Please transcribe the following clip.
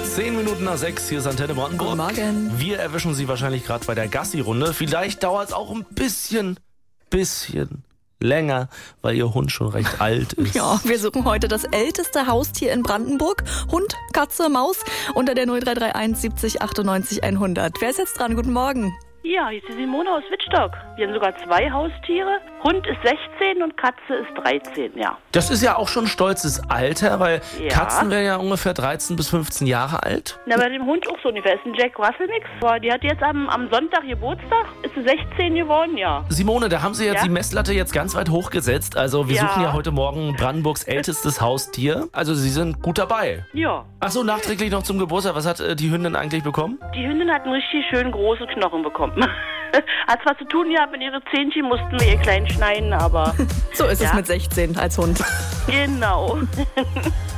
10 Minuten nach 6, hier ist Antenne Brandenburg. Guten Morgen. Wir erwischen Sie wahrscheinlich gerade bei der Gassi-Runde. Vielleicht dauert es auch ein bisschen länger, weil Ihr Hund schon recht alt ist. Ja, wir suchen heute das älteste Haustier in Brandenburg. Hund, Katze, Maus unter der 0331 70 98 100. Wer ist jetzt dran? Guten Morgen. Ja, hier ist die Simone aus Wittstock. Wir haben sogar 2 Haustiere. Hund ist 16 und Katze ist 13, ja. Das ist ja auch schon ein stolzes Alter, weil Ja. Katzen wären ja ungefähr 13 bis 15 Jahre alt. Na, bei dem Hund auch so ungefähr. Ist ein Jack Russell Mix. Die hat jetzt am Sonntag Geburtstag. Ist sie 16 geworden, ja. Simone, da haben Sie jetzt Ja? die Messlatte jetzt ganz weit hochgesetzt. Also wir Ja. suchen ja heute Morgen Brandenburgs ältestes Haustier. Also Sie sind gut dabei. Ja. Achso, nachträglich noch zum Geburtstag. Was hat die Hündin eigentlich bekommen? Die Hündin hat einen richtig schön großen Knochen bekommen. Hat zwar zu tun gehabt mit ihren Zähnchen, mussten wir ihr klein schneiden, aber So ist es Ja. mit 16 als Hund. genau.